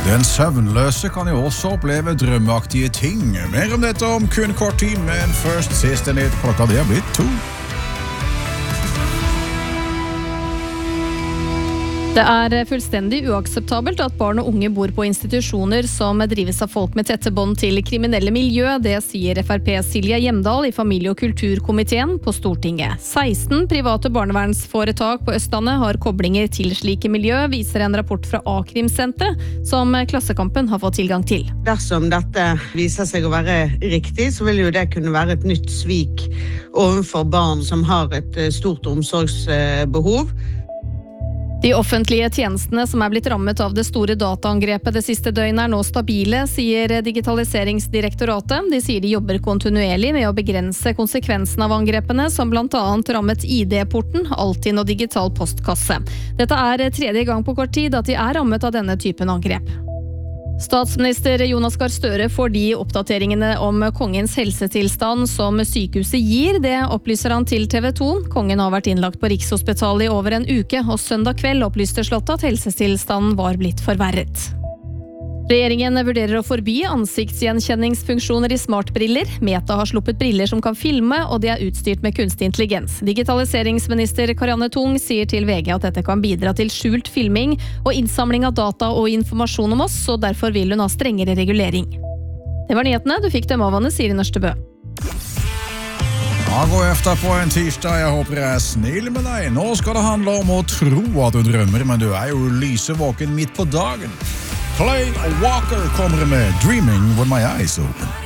Den søvnløse kan jo også oppleve drømmeaktige ting. Mer om dette om kun kort tid, men først siste nytt. Klokka det har blitt 2. Det er fullstendig uakseptabelt at barn og unge bor på institusjoner som drives av folk med tette bånd til kriminelle miljø. Det sier FrP Silje Hjemdal i familie- og kulturkomiteen på Stortinget. 16 private barnevernsforetak på Østlandet har koblinger til slike miljø, viser en rapport fra A-krimsenteret, som Klassekampen har fått tilgang til. Dersom dette viser seg å være riktig, så vil jo det kunne være et nytt svik overfor barn som har et stort omsorgsbehov. De offentlige tjenestene som er blitt rammet av det store dataangrepet det siste døgnet er nå stabile, sier Digitaliseringsdirektoratet. De sier de jobber kontinuerlig med å begrense konsekvensen av angrepene, som blant annet rammet ID-porten, Altinn og digital postkasse. Dette er 3. gang på kort tid at de er rammet av denne typen angrep. Statsminister Jonas Gahr Støre får de oppdateringene om kongens helsetilstand som sykehuset gir. Det opplyser han til TV 2. Kongen har vært innlagt på Rikshospitalet i over en uke, og søndag kveld opplyste Slottet at helsetilstanden var blitt forverret. Regjeringen vurderer å forby ansiktsgjenkjenningsfunksjoner i smartbriller. Meta har sluppet briller som kan filme, og de er utstyrt med kunstig intelligens. Digitaliseringsminister Karianne Tung sier til VG at dette kan bidra til skjult filming og innsamling av data og informasjon om oss, og derfor vil hun ha strengere regulering. Det var nyhetene. Du fikk dem av Anne Siri Nørstebø. God efter på en tirsdag. Jeg håper jeg er snill med deg. Nå skal det handle om å tro at du drømmer, men du er jo lysevåken midt på dagen. Clay Walker kommer med Dreaming With My Eyes Open.